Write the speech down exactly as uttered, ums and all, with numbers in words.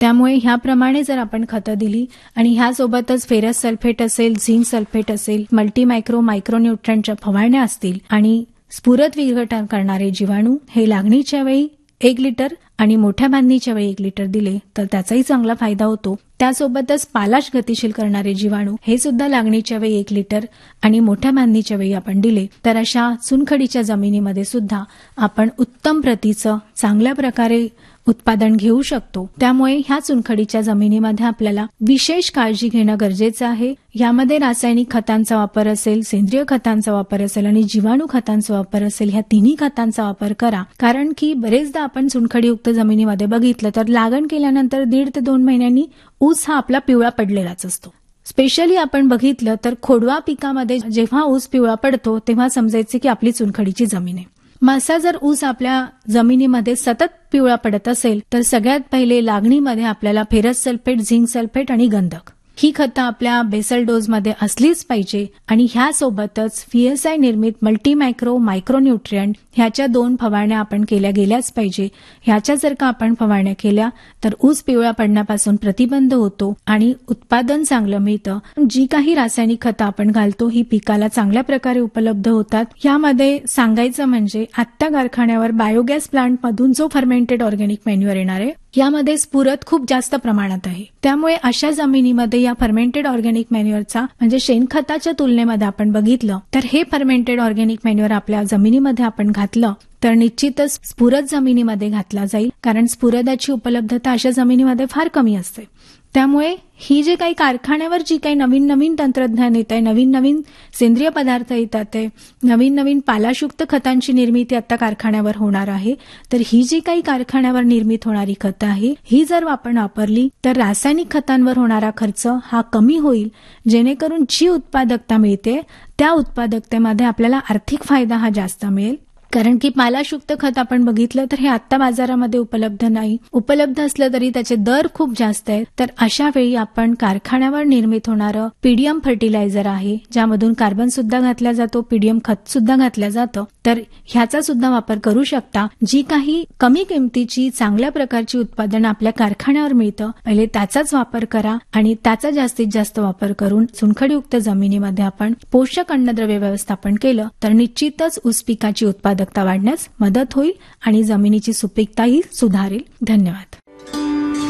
त्यामुळे ह्याप्रमाणे जर आपण खतं दिली आणि ह्यासोबतच फेरस सल्फेट असेल, झिंक सल्फेट असेल, मल्टी मायक्रो मायक्रोन्यूट्रंटच्या फवारण्या असतील आणि स्फुरद विघटन करणारे जीवाणू हे लागणीच्या वेळी एक लिटर आणि मोठ्या बांधणीच्या वेळी एक लिटर दिले तर त्याचाही चांगला फायदा होतो. त्यासोबतच पालाश गतिशील करणारे जीवाणू हे सुद्धा लागणीच्या वेळी एक लिटर आणि मोठ्या बांधणीच्या वेळी आपण दिले तर अशा चुनखडीच्या जमिनीमध्ये सुद्धा आपण उत्तम प्रतीचं चांगल्या प्रकारे उत्पादन घेऊ शकतो. त्यामुळे ह्या चुनखडीच्या जमिनीमध्ये आपल्याला विशेष काळजी घेणं गरजेचं आहे. यामध्ये रासायनिक खतांचा वापर असेल, सेंद्रिय खतांचा वापर असेल आणि जीवाणू खतांचा वापर असेल, ह्या तिन्ही खतांचा वापर करा. कारण की बरेचदा आपण चुनखडीयुक्त जमिनीमध्ये बघितलं तर लागण केल्यानंतर दीड ते दोन महिन्यांनी ऊस हा आपला पिवळा पडलेलाच असतो. स्पेशली आपण बघितलं तर खोडवा पिकामध्ये जेव्हा ऊस पिवळा पडतो तेव्हा समजायचे की आपली चुनखडीची जमीन आहे. मग असा जर ऊस आपल्या जमिनीमध्ये सतत पिवळा पडत असेल तर सगळ्यात पहिले लागणीमध्ये आपल्याला फेरस सल्फेट, झिंक सल्फेट आणि गंधक ही खतं आपल्या बेसल डोजमध्ये असलीच पाहिजे आणि ह्यासोबतच व्हीएसआय निर्मित मल्टी मायक्रो मायक्रोन्यूट्रिएंट ह्याच्या दोन फवारण्या आपण केल्या गेल्याच पाहिजे. ह्याच्या जर का आपण फवारण्या केल्या तर ऊस पिवळा पडण्यापासून प्रतिबंध होतो आणि उत्पादन चांगलं मिळतं. जी काही रासायनिक खतं आपण घालतो ही पिकाला चांगल्या प्रकारे उपलब्ध होतात. यामध्ये सांगायचं म्हणजे आत्ता कारखान्यावर बायोगॅस प्लांटमधून जो फर्मेंटेड ऑर्गॅनिक मॅन्युअर येणार आहे यामध्ये स्फुरद खूप जास्त प्रमाणात आहे. त्यामुळे अशा जमिनीमध्ये या फर्मेंटेड ऑर्गॅनिक मॅन्युअरचा म्हणजे शेणखताच्या तुलनेमध्ये आपण बघितलं तर हे फर्मेंटेड ऑर्गॅनिक मॅन्युअर आपल्या जमिनीमध्ये आपण घातलं तर निश्चितच स्फुरद जमिनीमध्ये घातला जाईल. कारण स्फुरदाची उपलब्धता अशा जमिनीमध्ये फार कमी असते. त्यामुळे ही जे काही कारखान्यावर जी काही नवीन नवीन तंत्रज्ञान येत आहे, नवीन नवीन सेंद्रिय पदार्थ येतात आहे, नवीन नवीन पालाशयुक्त खतांची निर्मिती आता कारखान्यावर होणार आहे, तर ही जी काही कारखान्यावर निर्मित होणारी खतं आहे ही जर आपण वापरली तर रासायनिक खतांवर होणारा खर्च हा कमी होईल. जेणेकरून जी उत्पादकता मिळते त्या उत्पादकतेमध्ये आपल्याला आर्थिक फायदा हा जास्त मिळेल. कारण की पालाशयुक्त खत आपण बघितलं तर हे आत्ता बाजारामध्ये उपलब्ध नाही. उपलब्ध असलं तरी त्याचे दर खूप जास्त आहेत. तर अशा वेळी आपण कारखान्यावर निर्मित होणारं पीडीएम फर्टिलायझर आहे ज्यामधून कार्बन सुद्धा घातला जातो, पीडीएम खत सुद्धा घातलं जातं, तर ह्याचा सुद्धा वापर करू शकता. जी काही कमी किमतीची चांगल्या प्रकारची उत्पादनं आपल्या कारखान्यावर मिळतं पहिले त्याचाच वापर करा आणि त्याचा जास्तीत जास्त वापर करून चुनखडीयुक्त जमिनीमध्ये आपण पोषक अन्नद्रव्य व्यवस्थापन केलं तर निश्चितच ऊस पिकाची उत्पादन वाढण्यास मदत होईल आणि जमिनीची सुपीकताही सुधारेल. धन्यवाद.